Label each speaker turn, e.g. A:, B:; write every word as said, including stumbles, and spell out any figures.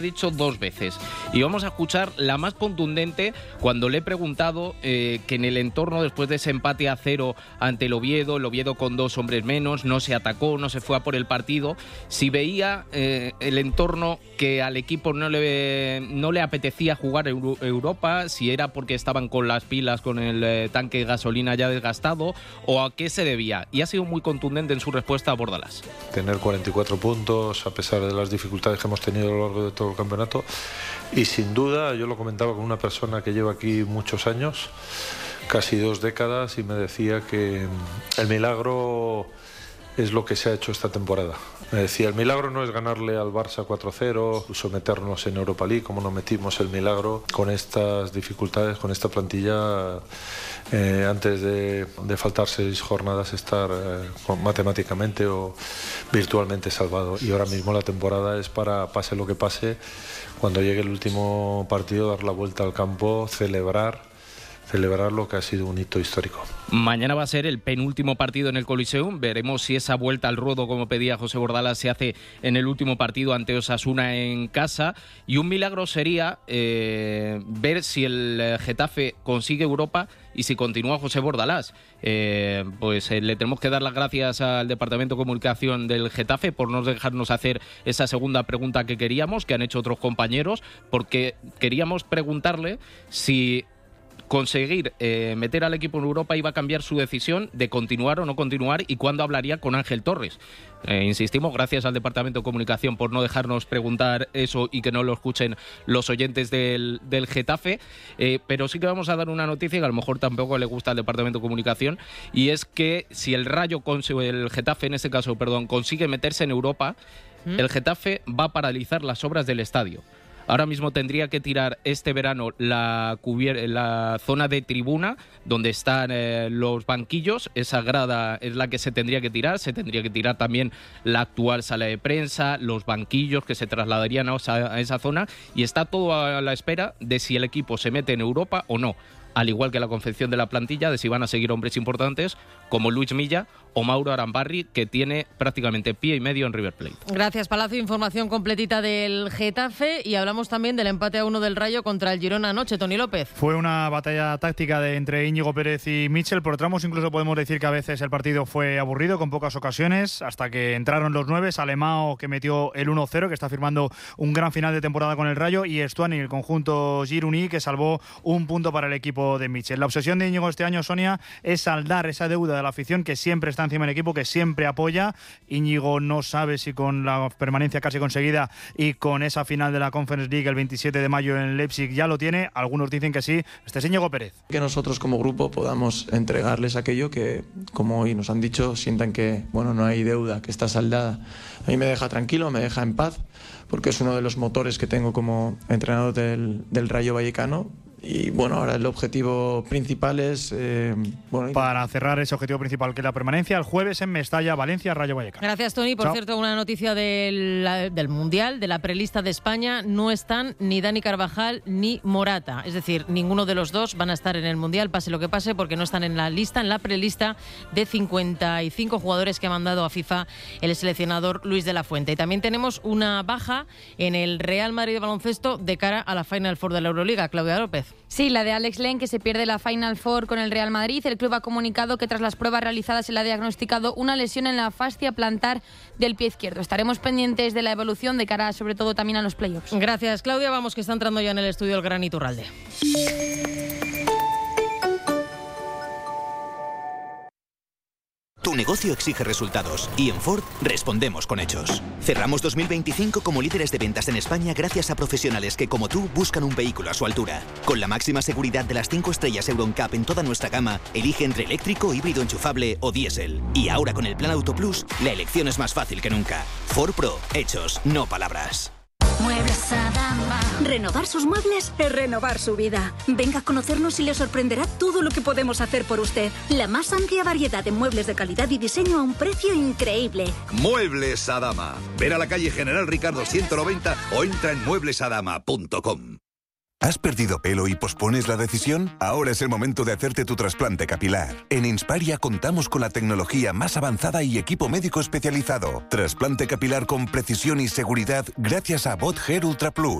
A: dicho dos veces y vamos a escuchar la más contundente cuando le he preguntado eh, que en el entorno después de ese empate a cero ante el Oviedo, el Oviedo con dos hombres menos, no se atacó, no se fue a por el partido, si veía eh, el entorno que al equipo no le, no le apetecía jugar Euro, Europa, si era porque estaban con las pilas, con el eh, tanque de gasolina ya desgastado o a qué se debía, y ha sido muy contundente en su respuesta a Bordalás.
B: Tener cuarenta y cuatro puntos a pesar de las dificultades que hemos tenido a lo largo de todo el campeonato, y sin duda yo lo comentaba con una persona que lleva aquí muchos años, casi dos décadas, y me decía que el milagro es lo que se ha hecho esta temporada. Me decía, el milagro no es ganarle al Barça cuatro cero, someternos en Europa League como nos metimos, el milagro con estas dificultades, con esta plantilla, eh, antes de, de faltar seis jornadas estar eh, matemáticamente o virtualmente salvado. Y ahora mismo la temporada es para, pase lo que pase, cuando llegue el último partido, dar la vuelta al campo, celebrar celebrar lo que ha sido un hito histórico.
A: Mañana va a ser el penúltimo partido en el Coliseum. Veremos si esa vuelta al ruedo, como pedía José Bordalás, se hace en el último partido ante Osasuna en casa. Y un milagro sería eh, ver si el Getafe consigue Europa y si continúa José Bordalás. Eh, pues eh, le tenemos que dar las gracias al Departamento de Comunicación del Getafe por no dejarnos hacer esa segunda pregunta que queríamos, que han hecho otros compañeros, porque queríamos preguntarle si conseguir eh, meter al equipo en Europa iba a cambiar su decisión de continuar o no continuar y cuándo hablaría con Ángel Torres. Eh, insistimos, gracias al Departamento de Comunicación por no dejarnos preguntar eso y que no lo escuchen los oyentes del, del Getafe, eh, pero sí que vamos a dar una noticia que a lo mejor tampoco le gusta al Departamento de Comunicación, y es que si el Rayo, el Getafe en este caso, perdón, consigue meterse en Europa, ¿Mm? el Getafe va a paralizar las obras del estadio. Ahora mismo tendría que tirar este verano la, cubier- la zona de tribuna donde están eh, los banquillos. Esa grada es la que se tendría que tirar. Se tendría que tirar también la actual sala de prensa, los banquillos que se trasladarían a esa, a esa zona, y está todo a la espera de si el equipo se mete en Europa o no. Al igual que la confección de la plantilla, de si van a seguir hombres importantes como Luis Milla o Mauro Arambarri, que tiene prácticamente pie y medio en River Plate.
C: Gracias, Palacio. Información completita del Getafe, y hablamos también del empate a uno del Rayo contra el Girona anoche. Tony López.
D: Fue una batalla táctica de entre Íñigo Pérez y Mitchell. Por tramos incluso podemos decir que a veces el partido fue aburrido, con pocas ocasiones, hasta que entraron los nueve. Alemão, que metió el uno cero, que está firmando un gran final de temporada con el Rayo, y Stuani, el conjunto gironí, que salvó un punto para el equipo de Mitchell. La obsesión de Íñigo este año, Sonia, es saldar esa deuda de la afición, que siempre está encima del equipo, que siempre apoya. Íñigo no sabe si con la permanencia casi conseguida y con esa final de la Conference League el veintisiete de mayo en Leipzig ya lo tiene. Algunos dicen que sí. Este es Íñigo Pérez.
E: Que nosotros como grupo podamos entregarles aquello que, como hoy nos han dicho, sientan que bueno, no hay deuda, que está saldada. A mí me deja tranquilo, me deja en paz, porque es uno de los motores que tengo como entrenador del, del Rayo Vallecano. Y bueno, ahora el objetivo principal es... Eh, bueno,
D: para cerrar ese objetivo principal, que es la permanencia, el jueves en Mestalla, Valencia, Rayo Vallecano.
C: Gracias, Tony. Por
D: Chao.
C: cierto, una noticia del, del Mundial, de la prelista de España, no están ni Dani Carvajal ni Morata. Es decir, ninguno de los dos van a estar en el Mundial, pase lo que pase, porque no están en la lista, en la prelista de cincuenta y cinco jugadores que ha mandado a FIFA el seleccionador Luis de la Fuente. Y también tenemos una baja en el Real Madrid de baloncesto de cara a la Final Four de la Euroliga. Claudia López.
F: Sí, la de Alex Len, que se pierde la Final Four con el Real Madrid. El club ha comunicado que tras las pruebas realizadas se le ha diagnosticado una lesión en la fascia plantar del pie izquierdo. Estaremos pendientes de la evolución de cara, sobre todo, también a los playoffs.
C: Gracias, Claudia. Vamos, que está entrando ya en el estudio el Gran Iturralde.
G: Tu negocio exige resultados y en Ford respondemos con hechos. Cerramos dos mil veinticinco como líderes de ventas en España gracias a profesionales que, como tú, buscan un vehículo a su altura. Con la máxima seguridad de las cinco estrellas Euro N C A P en toda nuestra gama, elige entre eléctrico, híbrido enchufable o diésel. Y ahora con el Plan Auto Plus, la elección es más fácil que nunca. Ford Pro, hechos, no palabras.
H: Muebles Adama. Renovar sus muebles es renovar su vida. Venga a conocernos y le sorprenderá todo lo que podemos hacer por usted. La más amplia variedad de muebles de calidad y diseño a un precio increíble.
I: Muebles Adama. Ven a la calle General Ricardo ciento noventa o entra en muebles adama punto com. ¿Has perdido pelo y pospones la decisión? Ahora es el momento de hacerte tu trasplante capilar. En Insparia contamos con la tecnología más avanzada y equipo médico especializado. Trasplante capilar con precisión y seguridad gracias a Bot Hair Ultra Plus.